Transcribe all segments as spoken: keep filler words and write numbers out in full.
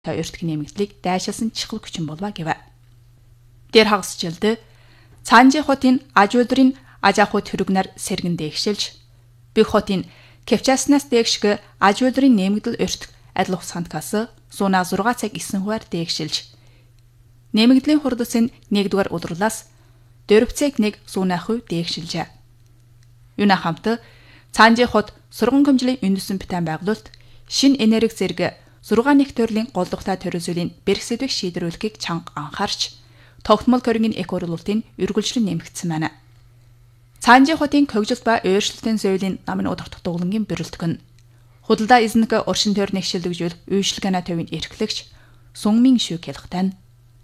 өртгөн нэмэгдлийг дайшилсан чухал хүчин болва гэв. Тэр хагасжилд цаанжи хотын аж үйлдвэрийн аж ахуй төрөгнөр сэргэн дээгшилж бүх хотын кевчаснаас дээгшгэ аж үйлдвэрийн нэмэгдэл өртг адил ухсантгаас сууна зургаан цаг исэн хуваар дээгшилж нэмэгдлийн хурдсын нэгдүгээр удруулаас дөрвцэг нэг сууна хувь дээгшилжээ. Юуна хамт цаанжи хот сурган хөмжлийн үндэсэн битэн байгуулалт шин энерги зэрэг зургаан нэг төрлийн голдухтай төрөлзөлийн бэрх сэдвийг шийдвэрлэхийг чанга анхаарч тогтмол корингийн экорлуултын үргэлжлэн нэмэгдсэн байна. Цаанжи хотын когжилт ба өөрчлөлтийн зөвлөлийн намын удирдах дугламгийн бэрэлтгэн худалдаа эзэнэг оршин тойрныг шилдэгжүүл үйлчлэгэнэ төвийн эрхлэгч Сүнмин Шү Кялхтан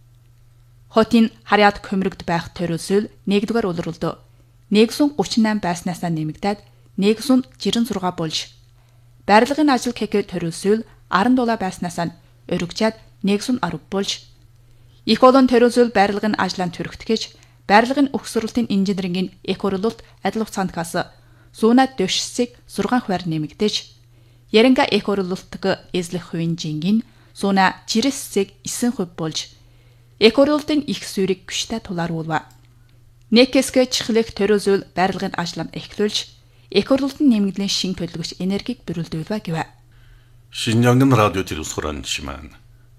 хотын харьяад хөмрөгд байх төрөлзөл нэгдүгээр улирлд нэгдүгээр гучин осем байснаасаа нэмэгдээд нэгдүгээр жирэн зургаа болж барилгын ажил кек төрөлзөл аран дулаа байснасаа өргөжээд нэгдүгээр арав болж их олон төрөлзөл барилгын ажлын төрөгтгөж барилгын өгсөрлөлтийн инженерийн экорлуулт адил хугацаанд зуунаад дэвшсэг зургаан хуваар нэмэгдэж яринга экорлуултг эзлэх хувийн жингийн зуна жирэссэг исэн хувь болж экорлуултын их сүрийг гүштэй тулааруулва. Нэкэсгэ чихлэх төрөлзөл барилгын ажлын эхлүүлж экорлуултын нэмэгдлийн шин төлөвлөгч энергийг бэрүүлдэвлэв гэв. Шинжангын радио телевизхуран шимэн.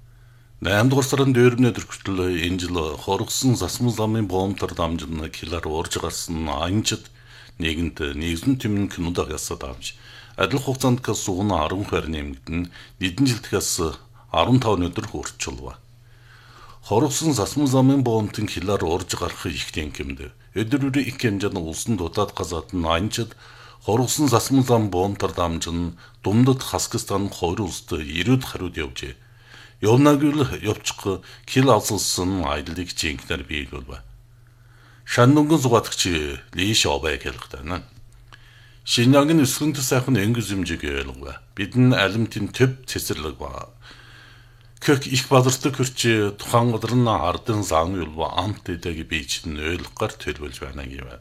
Найм дугаар сарын дөрөвний төрөлхтөл энэ жил хоргосон засмал замын боомтор дамжин килар уурж гарсан анчид нэгэнт нэгэн тэмн кинодаг ясад авч адил хугацаанд сугна арван хувиар нэмэгдэн нэгэн жилдгээс арван таван өдөр хүрчлээ. Хоргосон засмал замын боомтын килар уурж гарах их тэнхимд өдөр бүр их хэмжээний улсын дутаад газаад анчид хоргосон засмал зам боомтор дамжин думдад Хасгистан хоёр улсад ирээд хариуд явжээ. Явнагül явчих кил авсалсан айдлыг жинкнэр биелүүлв. Шандунгын зугаатгч Лиш Обай хэлэхдээ Шинжангийн өсгөнт сайхан энгиз хэмжээг ойлгов. Бидний алимтын төв цэцэрлэг ба кök их бадардаг хөрч тухайн өдрн ардын зан юлва амт дэдэг бийчэн ойлгохоор төлөвлөж байна гэв.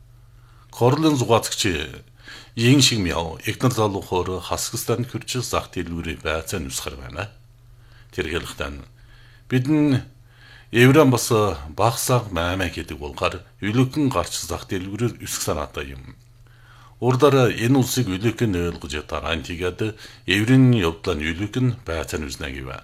Корлын зугаатгч Ийн шиг мяу игнор залуухоор Хасгистан хөрч зах дэлгүүрийн байцаа нүсгэр байна. Тэр хэлэхдээ бидний Евран бас багсаг маймаа гэдэг болгоор үлэгэн гарч зах дэлгүүрээр өсөх санаатай юм. Урдаар энэ улсыг үлэгэн ойлгож ятаар антигээд Еврийн явдлаа үлэгэн байцаа нүснэ гэв.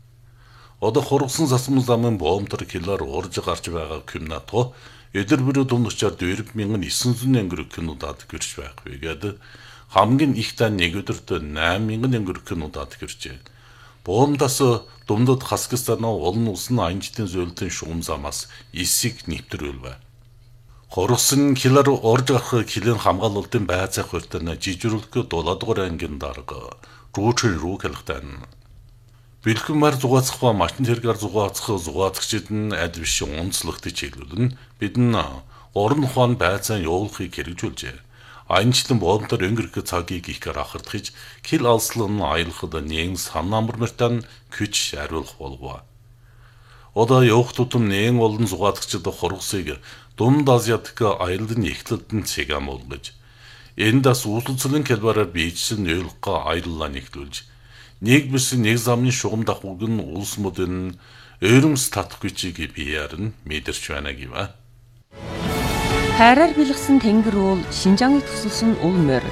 Одоо хоргосон засмал замын боомтор килар урж гарч байгаа кümнато өдөр бүр дундчаар дөрвөн мянган девятьсот өнгөрөх кинодад гэрч байх вэгээд хамгийн их та нэг өдөрт восемь мянган өнгөрөх кинодад гэрчээ. Боомдас думдад Хасгистанаа олон улсын анжидын зөвлөлтийн шугам замаас эсийг нэвтрүүлвэ. Хоргосон килар урж гарах килэн хамгаалалтын байцаа хуртана жижигрүүлэх дулаадгаар ангийн дарга рүүчл рүү хэлэхдээ бэлхэн мар зугаацах ба машин тэргээр зугаацах зугаацагчид нь аль биш онцлогтой чиглүүлэн бидэн орон ухаан байцаа явуулахыг хэрэгжүүлжээ. Айнчлан боомтор өнгөрөх цагийг их гарахардахж кил алслан аялахад нэгэн санаамар мөртэн күч хариулах болов. Одоо явах тутам нэгэн олон зугаацагчид хоргосыг Дунд Азиатк аялалын эхлэлтэн цэгам болгож энд бас уулзлын хэлбэрээр бийжсэн ойлгохоо аяллаа нэглүүлж нэг биш нэг замын шугам дахуг нь улс модын өөрөмс татгүйчийг бияар нь мэдэрч байна гэв. Хайраар бэлгсэн тэнгэр уул Шинжааныг тусалсан уул морь.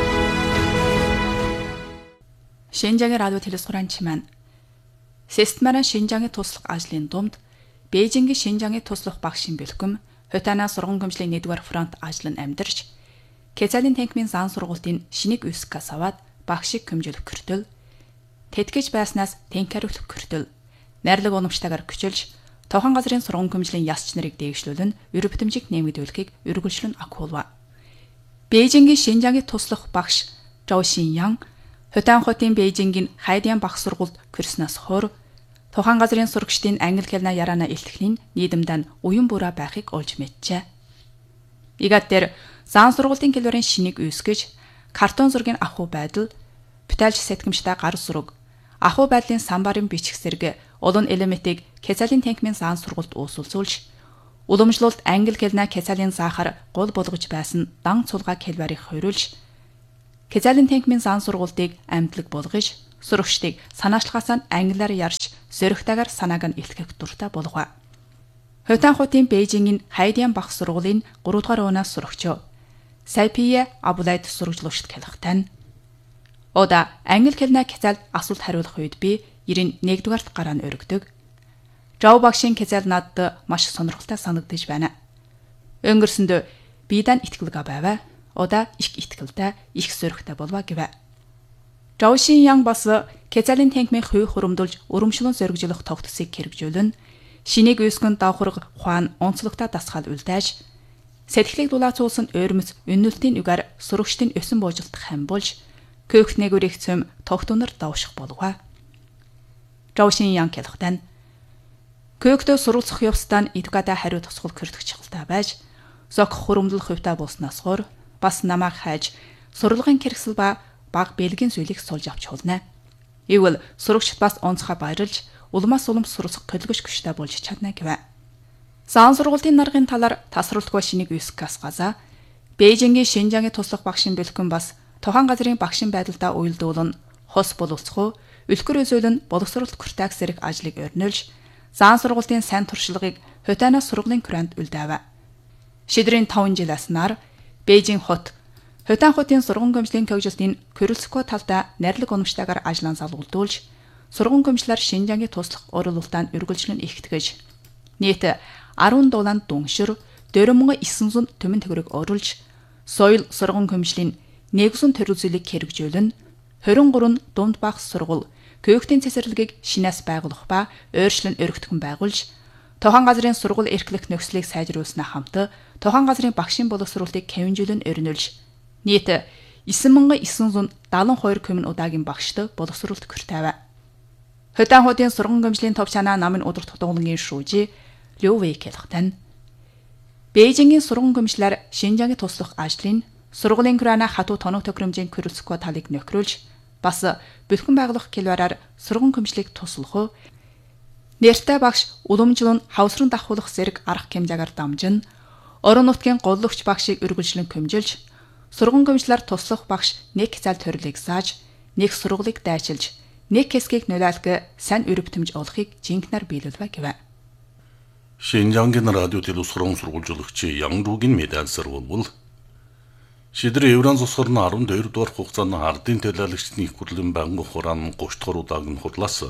Шинжаагийн радио телевизхуран чимэн системараа Шинжаагийн туслах ажлын дунд Бээжингийн Шинжаагийн туслах багшийн бэлгэм Хотана сургууль хөмжлийн нэгдүгээр фронт ажил нь амьдарч Кецалийн танкмын зан сургуулийн шинийг үсгээс аваад багшийг хөмжөлөх хүртэл тэтгэж байснаас танк хариулах хүртэл найрлаг уламжтайгаар хүчилж тохон газрын сургууль хөмжлийн ясч нарыг дэвшлүүлэн ерөв битэмжиг нэмэгдүүлэхийг үргэлжлэн агуулва. Бээжингийн Шинжаагийн туслах багш Зhou Xinyan Хотан хотын Бээжингийн хайдян багш сургуульд курснаас хойш тохон газрын сурагчдын англи хэлний яраана илтгэхийн нийдэмдэн уян бүрэ байхыг олж мэджээ. Игат дээр зан сургуулийн хэлбэрийн шинийг үүсгэж картон зургийн ахуй байдал бүтээлч сэтгэмжтэй гар зураг ахуй байдлын самбарын бичих зэрэг олон элементийг Кецалийн танкмын зан сургуульд уусуулж уламжлалт англи хэлний Кецалийн заахаар гол болгож байсан дан цулгааг хэлбэрийг хориулж Кецалийн танкмын зан сургуулийг амтлаг болгож сурагчдыг санаачлагаас нь англиар ярьж зоригтойгоор санааг нь илтгэх дуртай болгоо. Хөтанхутын Бээжингийн Хайдиан багш сургуулийн гурав дахь уунаас сурагчоо Сайпие Абулайд сургуулийн хэлхтэн. Ода англи хэлний хязгаал асуулт хариулах үед би ерэн нэгдүгээрт гараа нь өргөдөг. Жав багшийн хязгаал надад маш сонирхолтой санагдаж байна. Өнгөрсөнд бидан итгэлгээ байваа. Ода их итгэлтэй, их зоригтой болва гэвэ. Жавшин ян бас хязгаалын танхимыг хувь хуримдуулж өрөмшлөн зоригжлох тогтцыг хэрэгжүүлэн шинийг үйскэн давхарга хуан онцлогтой дасгал үлдээж сэтгэлийг дулаацуулсан ойрмос өннөлтийн үгээр сурагчдын өсөн буужилт хам болж көөх нэгүрэх цөм тогтунар давших болов. Жавшин ян хэлхтэн көөгтөө суралцах явцдаа эдгада хариу тусгал көрдөх чухалтай байж зок хуримдал хувьтай болсноос гор бас намайг хайж сурлагын хэрэгсэл ба баг бэлгийн зүйлийг сулж авч хулна. Ивэл сурагчд бас онцгой баярлж улмаас улам суралцах төлөвш гүштэй болж чадна гэвэ. Заан сургуулийн наргын талаар тасралтгүй шинийг үсгээс газа Бээжингийн Шинжангийн туслах багшийн бэлхэн бас тухайн газрын багшийн байдалдаа уялдуулан хос боловсрох, өлкөр өзөөлн боловсролт хүртээх зэрэг ажлыг өрнөлж заан сургуулийн сайн туршлагыг Хөтанаас сургуулийн kurant үлдээв. Шидрийн таван жилээс нар Бээжин хот Хөтанхутын сургууль гомжлын төгжилтийн Кюрлско талдаа найрлаг уламжтайгаар ажлан залгуулдуулж сургууль гомжлоор Шинжангийн туслах уралуултаанд үргэлжлэн ихтгэж нийт арван дулаанд дүншир дөрвөн эссэн зүүн төмөн төгрөг оруулж соёл сургууль гомжлын нэгэн төрөлзөлийг хэрэгжүүлэн хорин гурван дунд багш сургууль көөгтийн цэцэрлэгийг шинээс байгуулах ба ойршлон өргөтгөн байгуулж тухайн газрын сургууль эрхлэх нөхцөлийг сайжруулснаа хамт тухайн газрын багшийн боловсруулалтыг хэмжүүлэн өрнүүлж нийт девять мянга девять жүз седемдесет хоёр комин удаагийн багшд боловсруулалт хүртээв. Хөтанхутын сургууль гомжлын товчаанаа намын удирдах дугуулгийн шүүжи Лёвэйк хэлхтэн. Бээжингийн сургууль гомжлоор Шинжангийн туслах ажлын сургуулийн kurana хатуу тоног тохиромжийн Кюрлско талыг нөхрүүлж бас бэлхэн байгуулах гэлбараар сургууль гомжлыг туслах нэртэй багш уламжлан хавсран давхуулах зэрэг арга хэмжээгээр дамжин орон нутгийн голлогч багшийг үргэлжлэн көмжилж сургууль гомжлоор туслах багш нэг зал төрлийг зааж нэг сургуулийг дайчилж нэг хэсгийг нөлөөлөх сайн өрөвтөмж олохыг жинхнээр биелүүлвэ гэвэ. Шинжангийн радио телевизорын сургуульжуулагч Янгругийн медальсар болвол Шидэр Евран цусгар нь арван хоёр дугаар хугацааны ардын төлөөлөгчдийн их хурлын байнгын хураан гурав дахь удааг нь хурлаас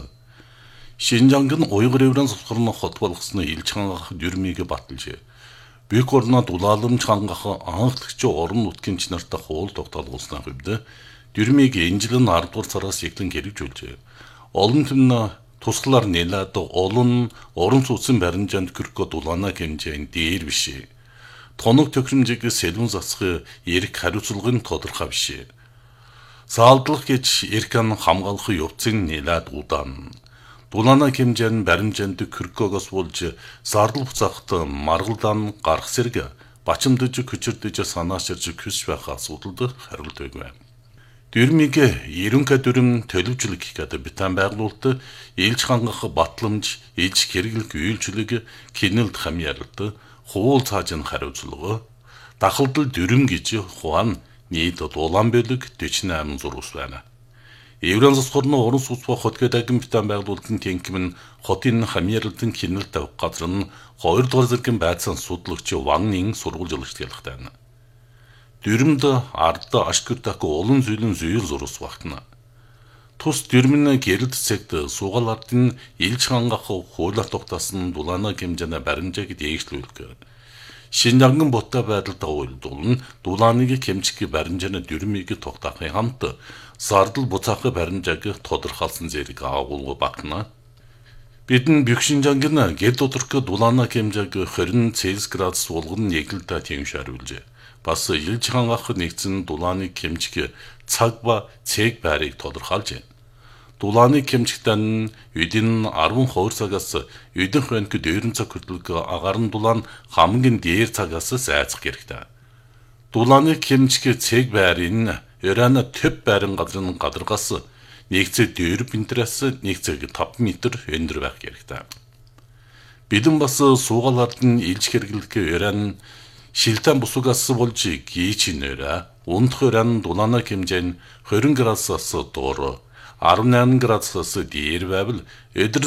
Шинжанг нь уйгур Евран цусгар нь хот болгосны илж хангах дүрмийг баталжээ. Büyük орноо дулааламж хангах анхлагч орон нутгийн нартай хуул тогтоолгуулснаа хувьд дүрмийг энэжлэн арав дугаар сараас эглэн хэрэгжүүлжээ. Олон түн тусгалаар нэлээд олон орон сууцын баримжаанд Кюрко дулаана хэмжээнд дээр биш. Тоног тохиромжийг сэлвэн засах эрх хариуцлагын тодорхой биш. Заалдлах гэж эрхэн хамгаалах явцын нэлээд удаан. Дулаана хэмжээнд баримжаанд Кюркогоос болж зардал буцаахт маргалдаан гарах зэрэг бачимдж хүчирдэж санааширж küs байх асуудалд хариулт өгвэ. Дүрмийг ерөнхий дүрм төлөвчлөг гэдэг битэн байгуулалт ээлж хангах батламж, ээлж хэрэглэх үйлчлэг, кинэлд хамьяалт, хуул цаажин хариуцлага, дахалдал дүрм гэж хуан нийт дулаан бөлөг дөрвөн восемь зурус байна. Евран цусгарын орон сууцбах хотгоодагын битэн байгуулалтын тэнхим нь хотын хамьяалалтын кинэлд тавих газар нь хоёр дугаар зэргийн байцаан судлагч Ваннын сургуульжуулагч хэлэхтэй. Дүрмд ард ашгүртэх олон зүйлэн зүйр зурус багтана. Тус дүрмэн гэрэлд цагт суугаал ардын илж хангах хуулиар тогтоосон дулаана хэмжээний баримжааг дээшлүүлэх. Шинжанган боттой байдалтай уйлдуулн дулааныг хэмжих баримжааны дүрмийг тогтоохын хамт зардал буцаахын баримжааг тодорхойлсон зэрэг агуулга багтана. Бидэн Бюхшинжангийн гэр доторх дулаана хэмжээг двадцать Цельсиус градус болгон нэгэлдэ тэмш хариулжээ. Бас илж хангах нэгдсэн дулааныг хэмжих цаг ба цэг байрыг тодорхойлжээ. Дулааныг хэмжихдээ үдийн арван цагаас үдийн хоног дөрвөн цаг хүртэл агарын дулаан хамгийн дээр цагаас зайцах хэрэгтэй. Дулааныг хэмжих цэг байрын Ирана төв байрын газрын гадаргаас нэг цэг дөрв метраас нэг цэг таван метр өндөр байх хэрэгтэй. Бидэн бас суугаалард нь илж хэрэглэх Иран шилтэн бусугаас болж гийчнээр ундх Иран дулаана хэмжээ нь двадцать градусаас доор арван найман градусаас дээр байвал өдөр